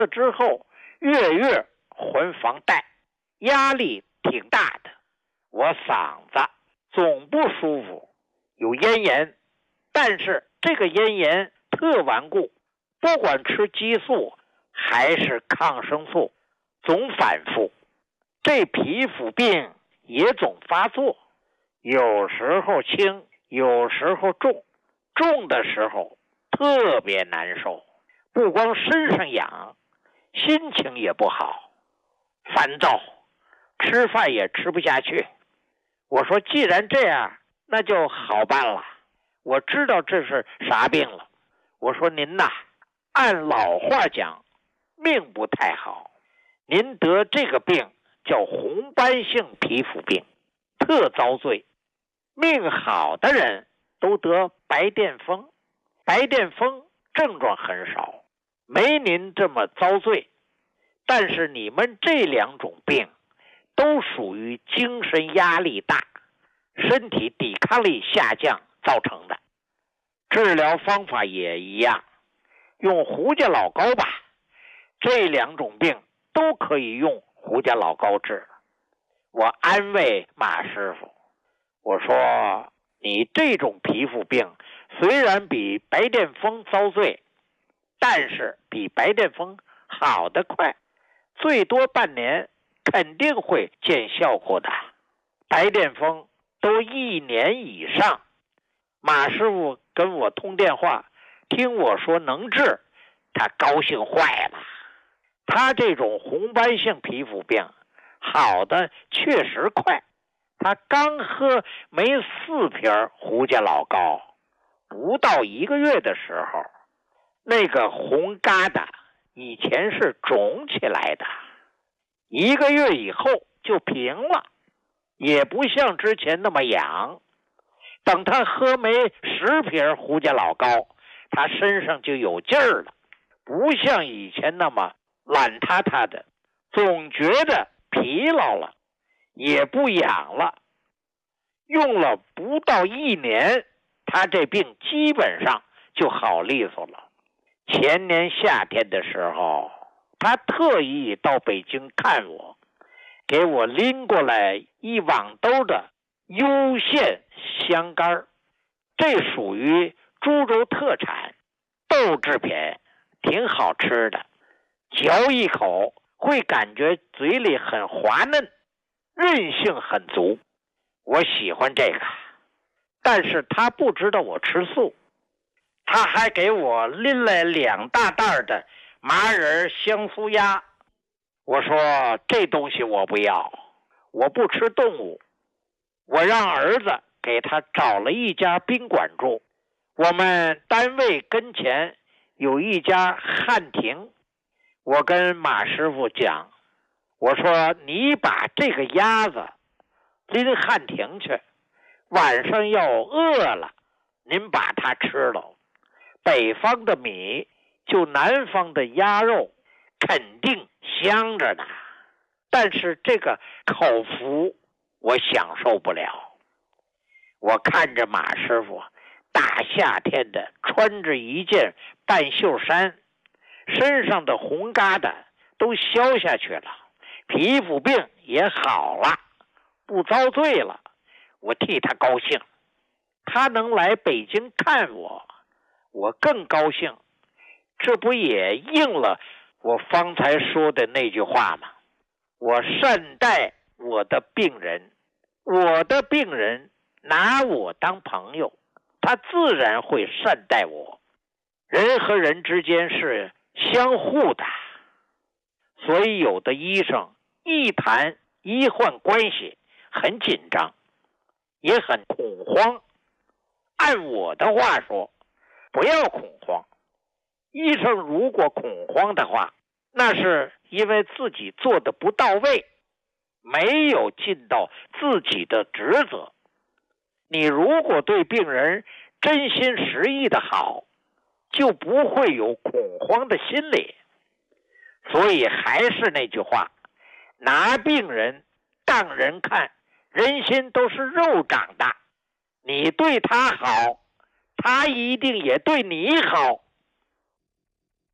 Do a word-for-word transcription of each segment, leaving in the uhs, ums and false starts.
之后月月还房贷，压力挺大的，我嗓子总不舒服，有咽炎，但是这个咽炎特顽固，不管吃激素还是抗生素总反复，这皮肤病也总发作，有时候轻，有时候重，重的时候特别难受，不光身上痒，心情也不好，烦躁，吃饭也吃不下去。我说既然这样，那就好办了，我知道这是啥病了。我说您呐，按老话讲，命不太好，您得这个病叫红斑性皮肤病，特遭罪。命好的人都得白癜风，白癜风症状很少，没您这么遭罪。但是你们这两种病都属于精神压力大，身体抵抗力下降造成的。治疗方法也一样，用胡家老膏吧，这两种病都可以用胡家老膏治。我安慰马师傅，我说你这种皮肤病虽然比白癜风遭罪，但是比白癜风好得快，最多半年肯定会见效果的，白癜风都一年以上。马师傅跟我通电话，听我说能治，他高兴坏了。他这种红斑性皮肤病好的确实快，他刚喝没四瓶胡家老膏，不到一个月的时候，那个红疙瘩以前是肿起来的，一个月以后就平了，也不像之前那么痒。等他喝没十瓶胡家老膏，他身上就有劲儿了，不像以前那么懒塌塌的，总觉得疲劳了，也不痒了。用了不到一年，他这病基本上就好利索了。前年夏天的时候，他特意到北京看我，给我拎过来一网兜的幽县香干，这属于株洲特产豆制品，挺好吃的，嚼一口会感觉嘴里很滑嫩，韧性很足，我喜欢这个。但是他不知道我吃素，他还给我拎来两大袋的麻仁香酥鸭。我说这东西我不要，我不吃动物。我让儿子给他找了一家宾馆住，我们单位跟前有一家汉庭。我跟马师傅讲，我说你把这个鸭子拎汉庭去，晚上要饿了您把它吃了，北方的米就南方的鸭肉肯定香着呢，但是这个口福我享受不了。我看着马师傅大夏天的穿着一件半袖衫，身上的红疙瘩都消下去了，皮肤病也好了，不遭罪了，我替他高兴。他能来北京看我，我更高兴。这不也应了我方才说的那句话吗？我善待我的病人，我的病人拿我当朋友，他自然会善待我。人和人之间是相互的，所以有的医生一谈医患关系很紧张，也很恐慌。按我的话说，不要恐慌。医生如果恐慌的话，那是因为自己做的不到位，没有尽到自己的职责。你如果对病人真心实意的好，就不会有恐慌的心理。所以还是那句话，拿病人当人看，人心都是肉长的，你对他好，他一定也对你好。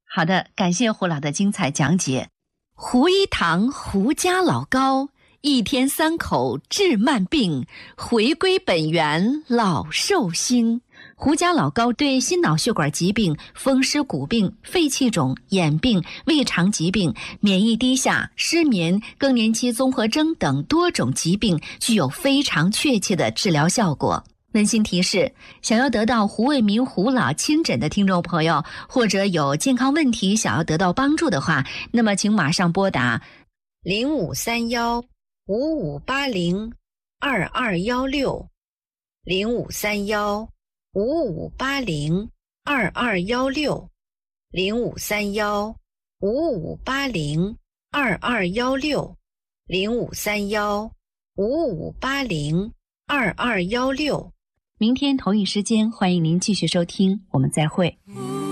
好的，感谢胡老的精彩讲解。胡一堂胡家老高，一天三口治慢病，回归本源老寿星。胡家老高对心脑血管疾病、风湿骨病、肺气肿、眼病、胃肠疾病、免疫低下、失眠、更年期综合征等多种疾病具有非常确切的治疗效果。温馨提示，想要得到胡卫民胡老亲诊的听众朋友，或者有健康问题想要得到帮助的话，那么请马上拨打零五三幺五五八零二二幺六零五三幺五五八零二二幺六零五三幺五五八零二二幺六零五三幺五五八零二二幺六。明天同一时间，欢迎您继续收听，我们再会。